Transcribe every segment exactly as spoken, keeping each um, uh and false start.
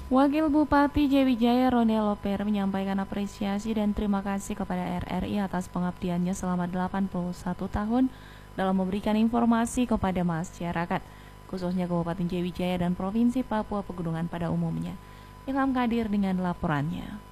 Wakil Bupati Jayawijaya Roni Loper menyampaikan apresiasi dan terima kasih kepada R R I atas pengabdiannya selama delapan puluh satu tahun dalam memberikan informasi kepada masyarakat, khususnya Kabupaten Jayawijaya dan Provinsi Papua Pegunungan pada umumnya. Ilham Kadir dengan laporannya.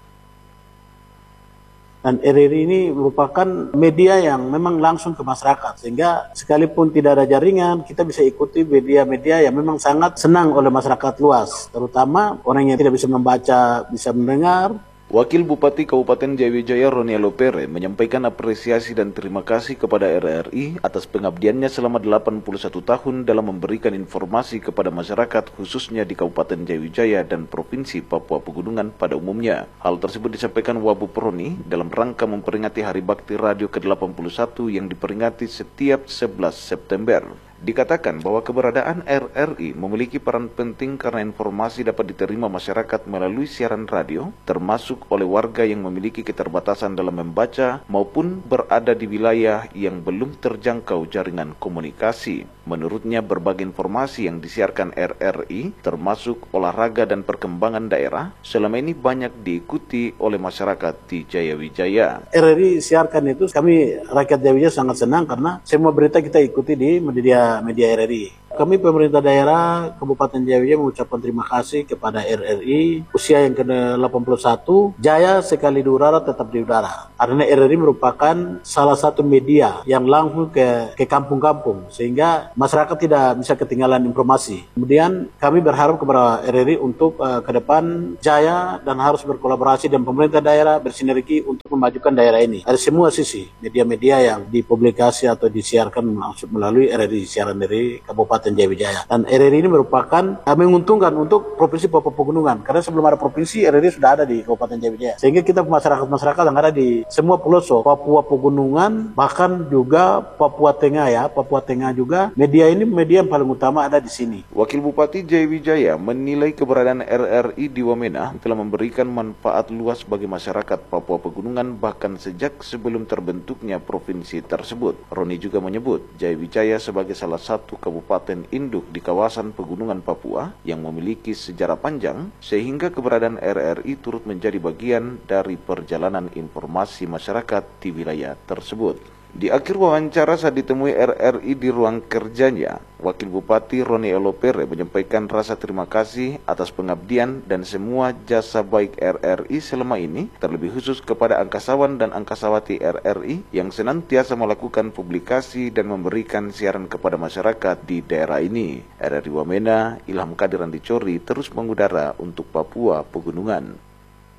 Dan R R I ini merupakan media yang memang langsung ke masyarakat, sehingga sekalipun tidak ada jaringan, kita bisa ikuti media-media yang memang sangat senang oleh masyarakat luas, terutama orang yang tidak bisa membaca, bisa mendengar. Wakil Bupati Kabupaten Jayawijaya Roni Lopere menyampaikan apresiasi dan terima kasih kepada R R I atas pengabdiannya selama delapan puluh satu tahun dalam memberikan informasi kepada masyarakat khususnya di Kabupaten Jayawijaya dan Provinsi Papua Pegunungan pada umumnya. Hal tersebut disampaikan Wabub Roni dalam rangka memperingati Hari Bakti Radio ke delapan puluh satu yang diperingati setiap sebelas September. Dikatakan bahwa keberadaan R R I memiliki peran penting karena informasi dapat diterima masyarakat melalui siaran radio, termasuk oleh warga yang memiliki keterbatasan dalam membaca maupun berada di wilayah yang belum terjangkau jaringan komunikasi. Menurutnya, berbagai informasi yang disiarkan R R I, termasuk olahraga dan perkembangan daerah, selama ini banyak diikuti oleh masyarakat di Jayawijaya. R R I siarkan itu, kami rakyat Jayawijaya sangat senang karena semua berita kita ikuti di media media R R I. Kami pemerintah daerah Kabupaten Jayawijaya mengucapkan terima kasih kepada R R I. Usia yang ke delapan puluh satu, jaya sekali di udara tetap di udara. Karena R R I merupakan salah satu media yang langsung ke ke kampung-kampung, sehingga masyarakat tidak bisa ketinggalan informasi. Kemudian kami berharap kepada R R I untuk uh, ke depan jaya dan harus berkolaborasi dengan pemerintah daerah, bersinergi untuk memajukan daerah ini. Ada semua sisi media-media yang dipublikasi atau disiarkan melalui R R I, siaran dari Kabupaten Jayawijaya. Dan R R I ini merupakan uh, menguntungkan untuk Provinsi Papua Pegunungan, karena sebelum ada provinsi, R R I sudah ada di Kabupaten Jayawijaya. Sehingga kita masyarakat-masyarakat yang ada di semua pelosok Papua Pegunungan, bahkan juga Papua Tengah ya, Papua Tengah juga, media ini media yang paling utama ada di sini. Wakil Bupati Jayawijaya menilai keberadaan R R I di Wamena telah memberikan manfaat luas bagi masyarakat Papua Pegunungan bahkan sejak sebelum terbentuknya provinsi tersebut. Roni juga menyebut Jayawijaya sebagai salah satu kabupaten induk di kawasan pegunungan Papua yang memiliki sejarah panjang, sehingga keberadaan R R I turut menjadi bagian dari perjalanan informasi masyarakat di wilayah tersebut. Di akhir wawancara saat ditemui R R I di ruang kerjanya, Wakil Bupati Roni Lopere menyampaikan rasa terima kasih atas pengabdian dan semua jasa baik R R I selama ini, terlebih khusus kepada angkasawan dan angkasawati R R I yang senantiasa melakukan publikasi dan memberikan siaran kepada masyarakat di daerah ini. R R I Wamena, Ilham Kadir Dicori terus mengudara untuk Papua Pegunungan.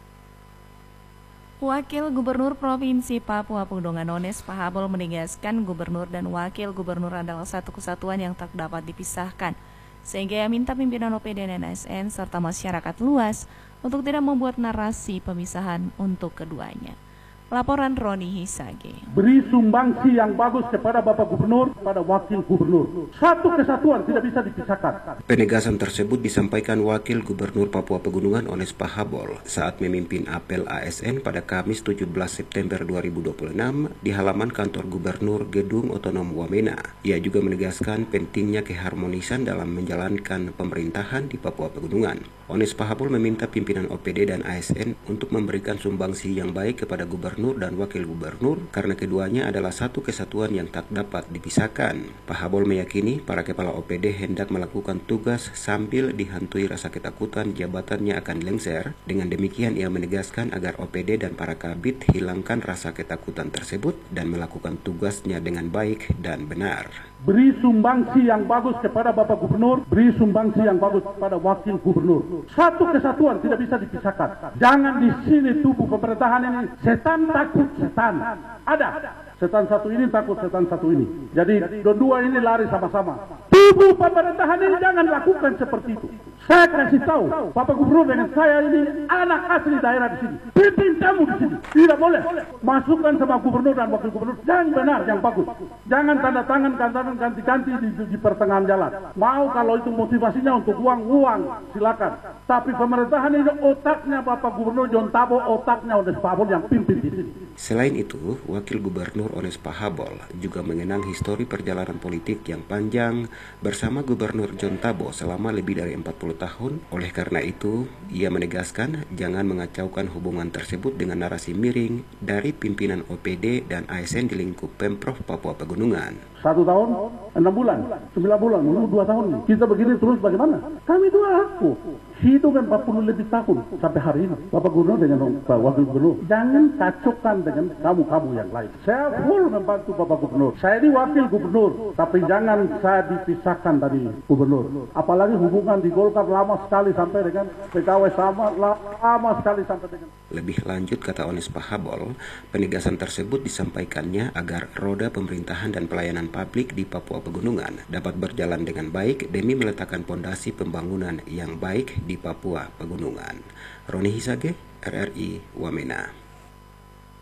Wakil Gubernur Provinsi Papua Pegunungan Ones Pahabol menegaskan gubernur dan wakil gubernur adalah satu kesatuan yang tak dapat dipisahkan, sehingga ia minta pimpinan O P D dan A S N serta masyarakat luas untuk tidak membuat narasi pemisahan untuk keduanya. Laporan Roni Hisage. Beri sumbangsi yang bagus kepada Bapak Gubernur, pada Wakil Gubernur. Satu kesatuan tidak bisa dipisahkan. Penegasan tersebut disampaikan Wakil Gubernur Papua Pegunungan Ones Pahabol saat memimpin apel A S N pada Kamis tujuh belas September dua ribu dua puluh enam di halaman kantor Gubernur Gedung Otonom Wamena. Ia juga menegaskan pentingnya keharmonisan dalam menjalankan pemerintahan di Papua Pegunungan. Ones Pahabol meminta pimpinan O P D dan A S N untuk memberikan sumbangsi yang baik kepada Gubernur dan Wakil Gubernur karena keduanya adalah satu kesatuan yang tak dapat dipisahkan. Pahabol meyakini para kepala O P D hendak melakukan tugas sambil dihantui rasa ketakutan jabatannya akan lengser. Dengan demikian ia menegaskan agar O P D dan para kabit hilangkan rasa ketakutan tersebut dan melakukan tugasnya dengan baik dan benar. Beri sumbangsi yang bagus kepada Bapak Gubernur, beri sumbangsi yang bagus kepada Wakil Gubernur. Satu kesatuan tidak bisa dipisahkan. Jangan di sini tubuh pemerintahan ini setan takut setan. Ada. Setan satu ini takut setan satu ini. Jadi dua ini lari sama-sama. Tubuh pemerintahan ini jangan lakukan seperti itu. Saya kasih tahu, Bapak Gubernur dengan saya ini anak asli daerah di sini. Pimpin kamu di sini. Tidak boleh. Masukkan sama Gubernur dan Wakil Gubernur yang benar, yang bagus. Jangan tanda tangan, tanda tangan ganti-ganti di, di pertengahan jalan. Mau kalau itu motivasinya untuk uang, uang silakan. Tapi pemerintahan ini otaknya Bapak Gubernur John Tabo, otaknya Ones Pahabol yang pimpin di sini. Selain itu, Wakil Gubernur Ones Pahabol juga mengenang histori perjalanan politik yang panjang bersama Gubernur John Tabo selama lebih dari empat puluh tahun. Oleh karena itu, ia menegaskan jangan mengacaukan hubungan tersebut dengan narasi miring dari pimpinan O P D dan A S N di lingkup Pemprov Papua Pegunungan. Satu tahun, enam bulan, sembilan bulan, menunggu dua tahun. Kita begini terus bagaimana? Kami dua aku hidup empat puluh lebih tahun sampai hari ini. Bapak Gubernur dengan Pak Wakil Gubernur, jangan cocokkan dengan kamu-kamu yang lain. Saya full membantu Bapak Gubernur. Saya ini Wakil Gubernur, tapi jangan saya dipisahkan dari Gubernur. Apalagi hubungan di Golkar lama sekali sampai dengan P K W sama lama sekali sampai dengan. Lebih lanjut, kata Ones Pahabol, penegasan tersebut disampaikannya agar roda pemerintahan dan pelayanan publik di Papua Pegunungan dapat berjalan dengan baik demi meletakkan pondasi pembangunan yang baik di Papua Pegunungan. Roni Hisage, R R I Wamena.